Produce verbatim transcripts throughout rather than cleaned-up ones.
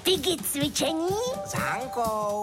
Piggy cvičení s Hankou.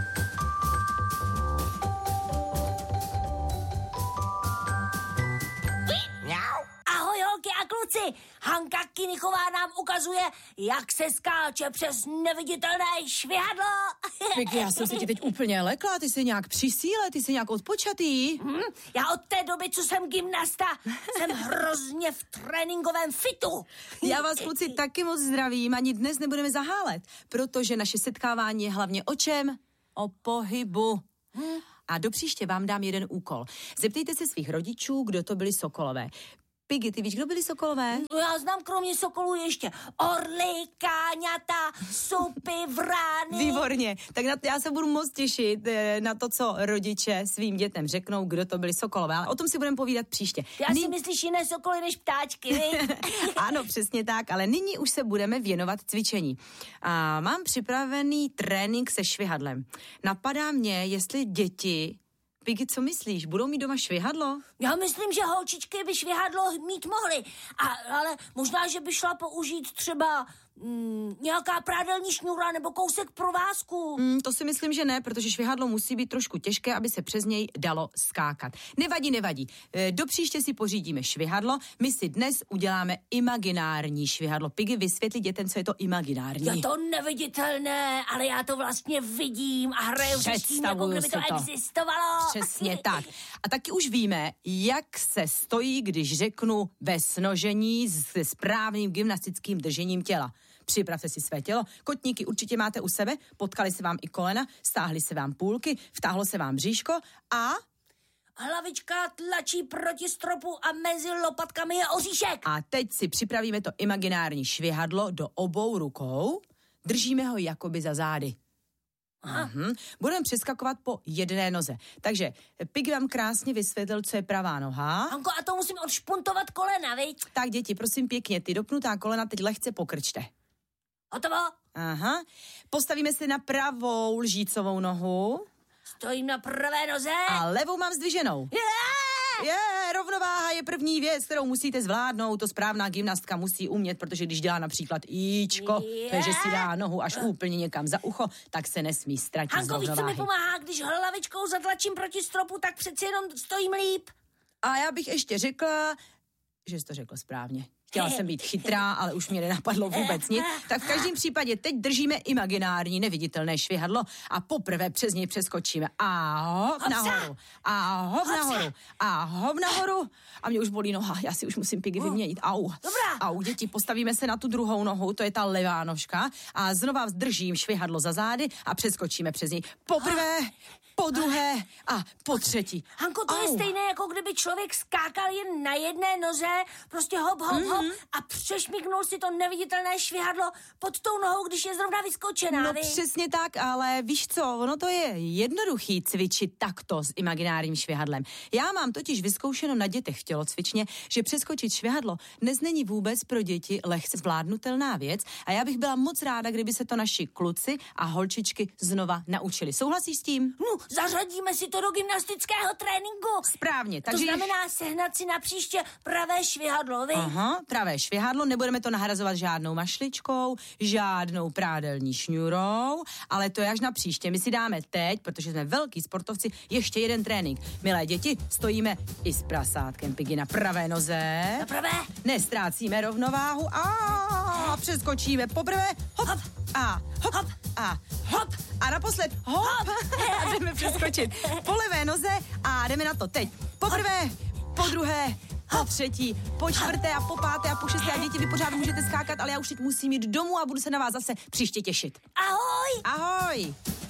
Ahoj holky a kluci, Hanka Kinichová nám ukazuje, jak se skáče přes neviditelné švihadlo. Piggy, já jsem se ti teď úplně lekla, ty jsi nějak při síle, ty jsi nějak odpočatý. Hmm, já od té doby, co jsem gymnasta, jsem hrozně v tréninkovém fitu. Já vás, kluci, taky moc zdravím, ani dnes nebudeme zahálet, protože naše setkávání je hlavně o čem? O pohybu. Hmm. A do příště vám dám jeden úkol. Zeptejte se svých rodičů, kdo to byli sokolové. Piggy, ty víš, kdo byli sokolové? Já znám kromě sokolů ještě orly, káňata, supy, vrány. Výborně, tak na to já se budu moc těšit na to, co rodiče svým dětem řeknou, kdo to byli sokolové, ale o tom si budeme povídat příště. Já Ny... si myslíš jiné sokoly než ptáčky, Ano, přesně tak, ale nyní už se budeme věnovat cvičení. A mám připravený trénink se švihadlem. Napadá mě, jestli děti... Piggy, co myslíš? Budou mít doma švihadlo? Já myslím, že holčičky by švihadlo mít mohly. A, ale možná, že by šla použít třeba mm, nějaká prádelní šňůra nebo kousek provázku. Mm, to si myslím, že ne, protože švihadlo musí být trošku těžké, aby se přes něj dalo skákat. Nevadí, nevadí. E, do příště si pořídíme švihadlo. My si dnes uděláme imaginární švihadlo. Piggy, vysvětli dětem, co je to imaginární. Je to neviditelné, ale já to vlastně vidím a hraju se s tím, jako kdyby to, to existovalo. Přesně tak. A taky už víme, jak se stojí, když řeknu ve snožení se správným gymnastickým držením těla. Připravte si své tělo. Kotníky určitě máte u sebe, potkali se vám i kolena, stáhly se vám půlky, vtáhlo se vám bříško a... Hlavička tlačí proti stropu a mezi lopatkami je oříšek. A teď si připravíme to imaginární švihadlo do obou rukou. Držíme ho jakoby za zády. Uhum. Budeme přeskakovat po jedné noze. Takže Piggy vám krásně vysvětlil, co je pravá noha. Hanko, a to musím odšpuntovat kolena, viď? Tak děti, prosím pěkně, ty dopnutá kolena teď lehce pokrčte. Hotovo? Aha. Postavíme se na pravou lžícovou nohu. Stojím na pravé noze. A levou mám zdviženou. Je, je, rovnováha je první věc, kterou musíte zvládnout. To správná gymnastka musí umět, protože když dělá například íčko, to je, že si dá nohu až úplně někam za ucho, tak se nesmí ztratit z Hanko, víš, co mi pomáhá, když hlavičkou zatlačím proti stropu, tak přeci jenom stojím líp. A já bych ještě řekla, že jsi to řekl správně. Chtěla jsem být chytrá, ale už mě nenapadlo vůbec nic. Tak v každém případě teď držíme imaginární neviditelné švihadlo a poprvé přes něj přeskočíme. A hop nahoru. A hop nahoru. A hop nahoru. A mě už bolí noha. Já si už musím Piggy vyměnit. Au. Dobrá. Au, děti, postavíme se na tu druhou nohu, to je ta levá nožka. A znova držím švihadlo za zády a přeskočíme přes něj. Poprvé, po druhé a po třetí. Hanko, to Au. je stejné, jako kdyby člověk skákal jen na jedné noze, prostě hop, hop, mm-hmm. hop a přešmiknul si to neviditelné švihadlo pod tou nohou, když je zrovna vyskočená. No vy? Přesně tak, ale víš co, ono to je jednoduchý cvičit takto s imaginárním švihadlem. Já mám totiž vyzkoušeno na dětech v tělocvičně, že přeskočit švihadlo dnes není vůbec pro děti lehce zvládnutelná věc a já bych byla moc ráda, kdyby se to naši kluci a holčičky znova naučili. Souhlasíš s tím? No, zařadíme si to do gymnastického tréninku. Správně. Takže... To znamená sehnat si na příště pravé švihadlo, vy? Aha, pravé švihadlo, nebudeme to nahrazovat žádnou mašličkou, žádnou prádelní šňůrou, ale to je až na příště. My si dáme teď, protože jsme velký sportovci, ještě jeden trénink. Milé děti, stojíme i s prasátkem Piggy na pravé noze. Na pravé? Nestrácíme rovnováhu a přeskočíme poprvé, hop, hop. a hop, hop a hop a naposled hop, hop. A jdeme přeskočit po levé noze a jdeme na to teď. Poprvé, po druhé, po třetí, po čtvrté a po páté a po šesté a děti, vy pořád můžete skákat, ale já už teď musím jít domů a budu se na vás zase příště těšit. Ahoj! Ahoj!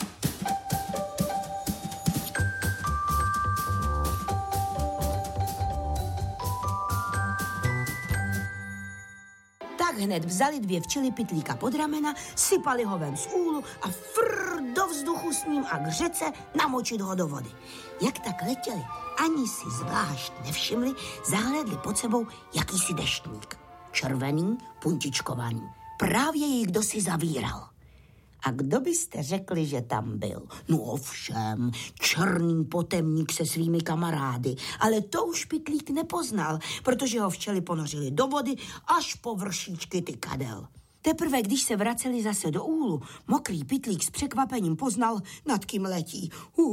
Tak hned vzali dvě včely pytlíka pod ramena, sypali ho ven z úlu a frr do vzduchu s ním a k řece namočit ho do vody. Jak tak letěli, ani si zvlášť nevšimli, zahlédli pod sebou jakýsi deštník. Červený, puntičkovaný. Právě jej kdo si zavíral. A kdo byste řekli, že tam byl? No ovšem, černý potemník se svými kamarády. Ale to už pytlík nepoznal, protože ho včely ponořili do vody až po vršíčky tykadel. Teprve, když se vraceli zase do úlu, mokrý pytlík s překvapením poznal, nad kým letí.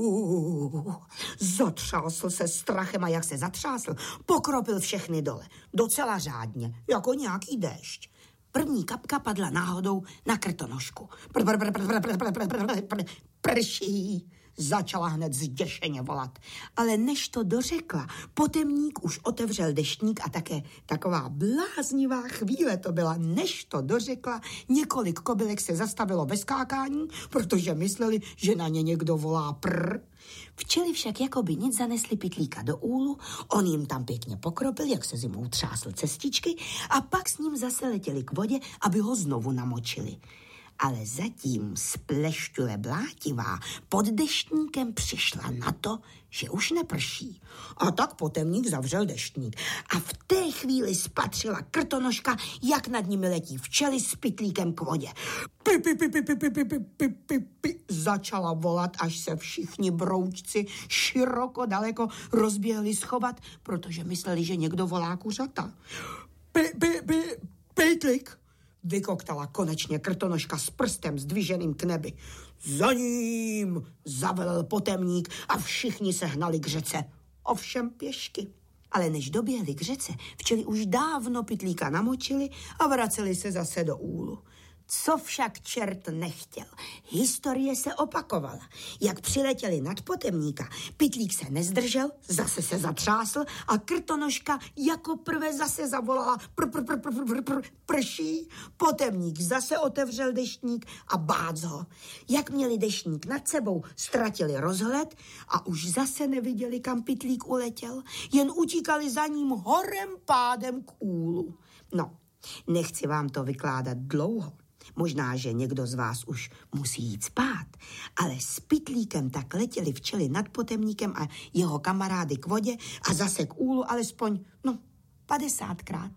Uh, zatřásl se strachem a jak se zatřásl, pokropil všechny dole. Docela řádně, jako nějaký déšť. První kapka padla náhodou na krtonožku. Pr, pr, pr, pr, pr, pr, pr, pr, pr, pr, prší. Začala hned zděšeně volat. Ale než to dořekla, potemník už otevřel deštník a také taková bláznivá chvíle to byla. Než to dořekla, několik kobylek se zastavilo ve skákání, protože mysleli, že na ně někdo volá prr. Včely však jakoby nic zanesli pytlíka do úlu, on jim tam pěkně pokropil, jak se zimou třásl cestičky a pak s ním zase letěli k vodě, aby ho znovu namočili. Ale zatím splešťule blátivá pod deštníkem přišla na to, že už neprší. A tak potemník zavřel deštník. A v té chvíli spatřila krtonožka, jak nad nimi letí včely s pytlíkem k vodě. Pi, pi, pi, pi, pi, pi, pi, pi, pi, pi. Začala volat, až se všichni broučci široko daleko rozběhli schovat, protože mysleli, že někdo volá kuřata. Pi, pi, pi, pytlík, vykoktala konečně krtonožka s prstem zdviženým k nebi. Za ním zavelel potemník a všichni se hnali k řece. Ovšem pěšky. Ale než doběhli k řece, včely už dávno pytlíka namočili a vraceli se zase do úlu. Co však čert nechtěl. Historie se opakovala. Jak přiletěli nad potemníka, pytlík se nezdržel, zase se zatřásl a krtonožka jako prvé zase zavolala pr, pr, pr, pr, pr, pr, prší. Potemník zase otevřel deštník a bác ho. Jak měli deštník nad sebou, ztratili rozhled a už zase neviděli, kam pytlík uletěl. Jen utíkali za ním horem pádem k úlu. No, nechci vám to vykládat dlouho. Možná, že někdo z vás už musí jít spát, ale s pytlíkem tak letěli včely nad potemníkem a jeho kamarády k vodě a zase k úlu alespoň, no, padesátkrát.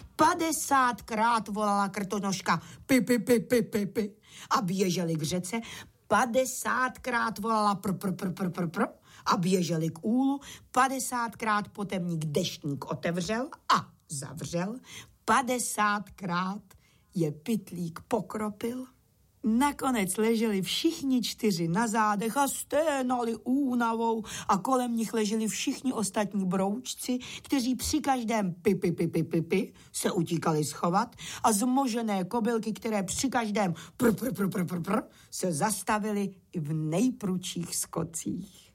Padesátkrát volala krtonožka pi, pi, pi, pi, pi, pi a běželi k řece. Padesátkrát volala pr, pr, pr, pr, pr, pr a běželi k úlu. Padesátkrát potemník deštník otevřel a zavřel. Padesátkrát je pytlík pokropil. Nakonec leželi všichni čtyři na zádech a sténali únavou a kolem nich leželi všichni ostatní broučci, kteří při každém pi, pi, pi, pi, pi, pi se utíkali schovat a zmožené kobylky, které při každém pr, pr, pr, pr, pr, pr, se zastavily i v nejprudších skocích.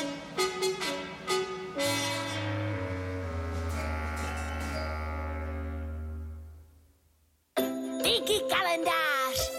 Kalendář.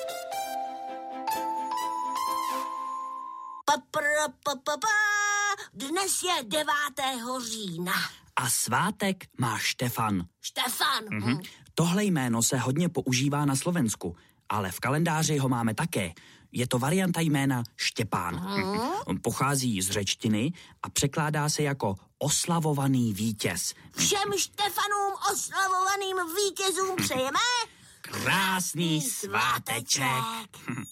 Pa, pa, pa, pa, pa. Dnes je devátého října. A svátek má Štefan. Štefan. Mhm. Tohle jméno se hodně používá na Slovensku, ale v kalendáři ho máme také. Je to varianta jména Štěpán. Mhm. Pochází z řečtiny a překládá se jako oslavovaný vítěz. Všem Štefanům oslavovaným vítězům přejeme krásný sváteček.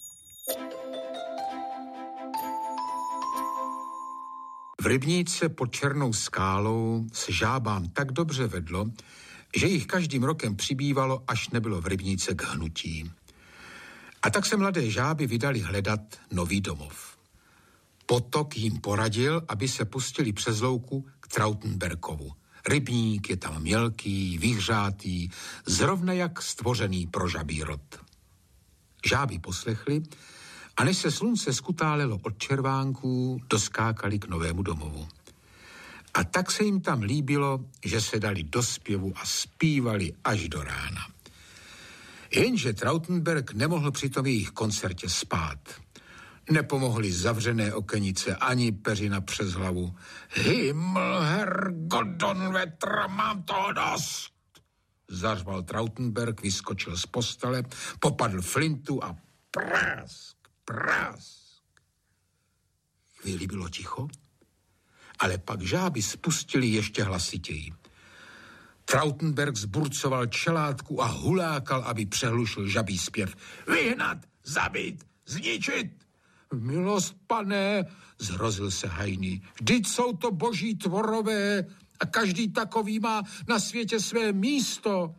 V rybníce pod Černou skálou se žábám tak dobře vedlo, že jich každým rokem přibývalo, až nebylo v rybníce k hnutí. A tak se mladé žáby vydali hledat nový domov. Potok jim poradil, aby se pustili přes louku k Trautenberkovu. Rybník je tam mělký, vyhřátý, zrovna jak stvořený pro žabí rod. Žáby poslechli a než se slunce skutálelo od červánků, doskákali k novému domovu. A tak se jim tam líbilo, že se dali do zpěvu a zpívali až do rána. Jenže Trautenberg nemohl při tom jejich koncertě spát. Nepomohly zavřené okenice ani peřina přes hlavu. Himmel, Herrgodon, vetra, mám toho dost! Zařval Trautenberg, vyskočil z postele, popadl flintu a prásk, prásk. Chvíli bylo ticho, ale pak žáby spustili ještě hlasitěji. Trautenberg zburcoval čelátku a hulákal, aby přehlušil žabí zpěv. Vyhnat, zabít, zničit! Milost, pane, zhrozil se Hajný. Vždyť jsou to boží tvorové a každý takový má na světě své místo.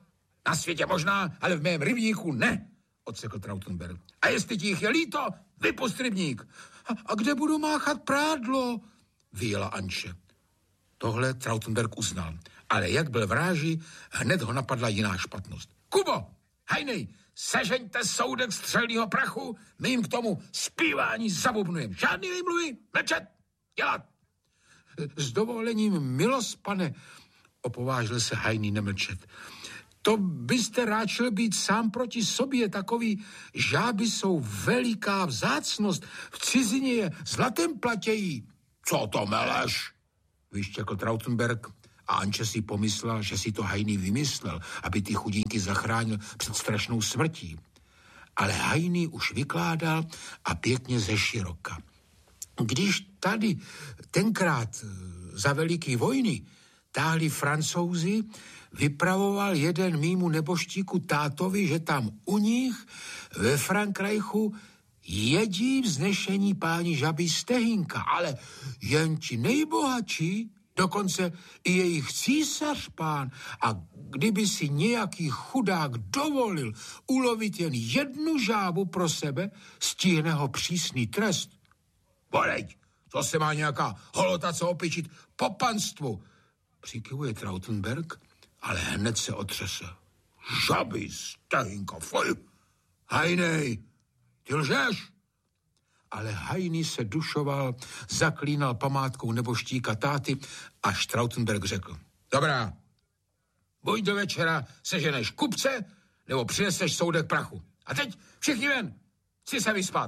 Na světě možná, ale v mém rybníku ne, odsekl Trautenberg. A jestli ti jich je líto, vypust rybník. A, a kde budu máchat prádlo? Vyjela Anče. Tohle Trautenberg uznal, ale jak byl v ráži, hned ho napadla jiná špatnost. Kubo, Hajnej, sežeňte soudek střelného prachu, my jim k tomu zpívání zabubnujeme. Žádný výmluvy, mlčet, dělat. S dovolením, milost, pane, opovážil se Hajný nemlčet. To byste ráčil být sám proti sobě, takový žáby jsou veliká vzácnost, v cizině je zlatem platějí. Co to meleš? Vyštěkl Trautenberg a Anče si pomyslela, že si to Hajný vymyslel, aby ty chudinky zachránil před strašnou smrtí. Ale Hajný už vykládal a pěkně ze široka. Když tady tenkrát za veliký vojny táhli Francouzi, vypravoval jeden mýmu neboštíku tátovi, že tam u nich ve Frankreichu jedí vznešení páni žaby Stehinka, ale jen ti nejbohatší, dokonce i jejich císař pán, a kdyby si nějaký chudák dovolil ulovit jen jednu žábu pro sebe, stihne ho přísný trest. Voleď, to se má nějaká holota co opičit po panstvu, přikyvuje Trautenberg, ale hned se otřese. Žaby Stehinka, fuj, Hajnej, ty lžeš? Ale Hajný se dušoval, zaklínal památkou neboštíka táty, až Trautenberg řekl. Dobrá, buď do večera seženeš kupce, nebo přineseš soudek prachu. A teď všichni ven, chci se vyspat.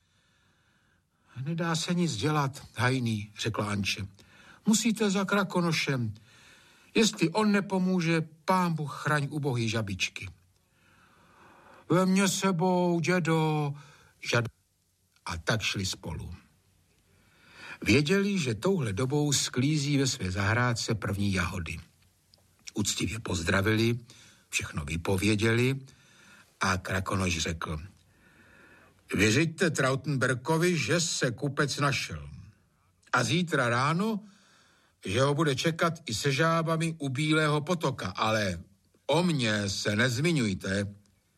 Nedá se nic dělat, Hajný, řekla Anče. Musíte za Krakonošem. Jestli on nepomůže, pán Bůh chraň ubohý žabičky. Ve mně sebou, dědo, žad... A tak šli spolu. Věděli, že touhle dobou sklízí ve své zahrádce první jahody. Úctivě pozdravili, všechno vypověděli a Krakonoš řekl. Věřiďte Trautenbergovi, že se kupec našel. A zítra ráno, že ho bude čekat i se žábami u Bílého potoka, ale o mně se nezmiňujte.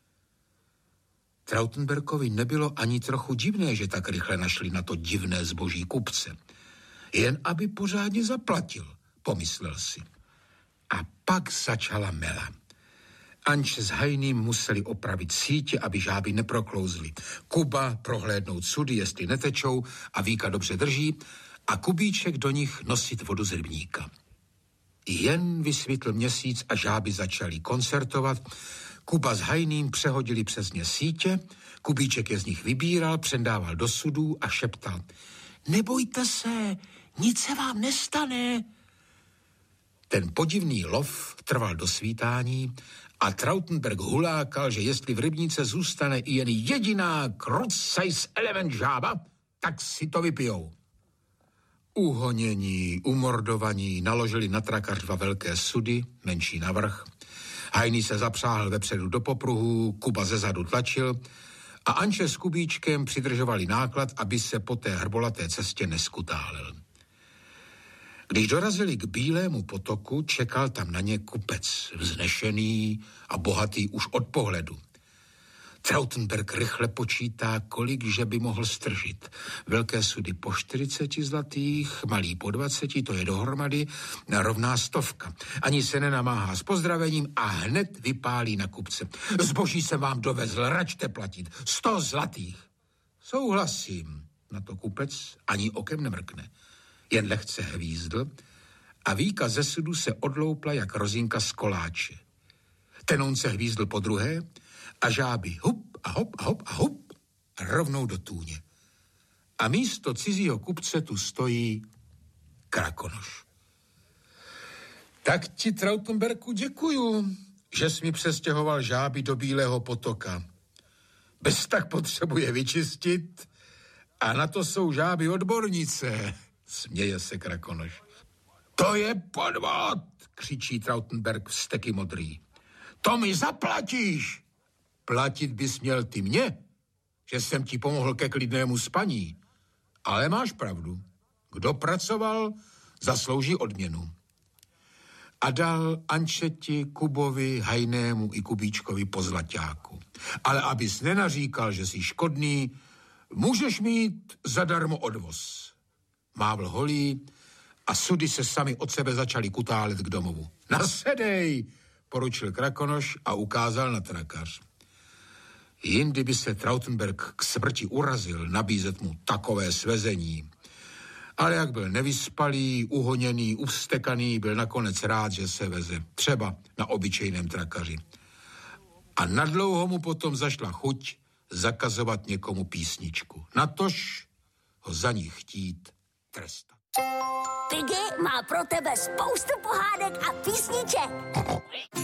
Trautenbergovi nebylo ani trochu divné, že tak rychle našli na to divné zboží kupce. Jen aby pořádně zaplatil, pomyslel si. A pak začala mela. Anče s Hajným museli opravit sítě, aby žáby neproklouzly. Kuba prohlédnout sudy, jestli netečou a Víka dobře drží, a Kubíček do nich nosit vodu z rybníka. Jen vysvítl měsíc a žáby začaly koncertovat. Kuba s Hajným přehodili přes ně sítě, Kubíček je z nich vybíral, přendával do sudů a šeptal. Nebojte se, nic se vám nestane. Ten podivný lov trval do svítání a Trautenberg hulákal, že jestli v rybníce zůstane i jen jediná krutzajs element žába, tak si to vypijou. Uhonění, umordovaní naložili na trakař dva velké sudy, menší navrch. Hajný se zapřáhl vepředu do popruhu, Kuba zezadu tlačil a Anče s Kubíčkem přidržovali náklad, aby se po té hrbolaté cestě neskutálil. Když dorazili k Bílému potoku, čekal tam na ně kupec, vznešený a bohatý už od pohledu. Trautenberg rychle počítá, kolik že by mohl stržit. Velké sudy po čtyřiceti zlatých, malý po dvaceti, to je dohromady rovná stovka. Ani se nenamáhá s pozdravením a hned vypálí na kupce. Zboží se vám dovezl, račte platit. Sto zlatých. Souhlasím, na to kupec ani okem nemrkne. Jen lehce hvízdl a Víka ze sudu se odloupla jak rozinka z koláče. Tenoun se hvízdl po druhé a žáby hup a hop a hop a hup a rovnou do tůně. A místo cizího kupce tu stojí Krakonoš. Tak ti, Trautenberku, děkuju, že jsi mi přestěhoval žáby do Bílého potoka. Bez tak potřebuje vyčistit a na to jsou žáby odbornice, směje se Krakonoš. To je podvod, křičí Trautenberg vzteky modrý. To mi zaplatíš. Platit bys měl ty mě, že jsem ti pomohl ke klidnému spaní. Ale máš pravdu. Kdo pracoval, zaslouží odměnu. a dal Ančeti, Kubovi, Hajnému i Kubíčkovi po zlaťáku. Ale abys nenaříkal, že jsi škodný, můžeš mít zadarmo odvoz. Mávl holí a sudy se sami od sebe začali kutálet k domovu. Nasedej, poručil Krakonoš a ukázal na trakař. Jindy by se Trautenberg k smrti urazil nabízet mu takové svezení. Ale jak byl nevyspalý, uhoněný, uvstekaný, byl nakonec rád, že se veze. Třeba na obyčejném trakaři. A nadlouho mu potom zašla chuť zakazovat někomu písničku. Natož ho za ní chtít trestat. Piggy má pro tebe spoustu pohádek a písniček.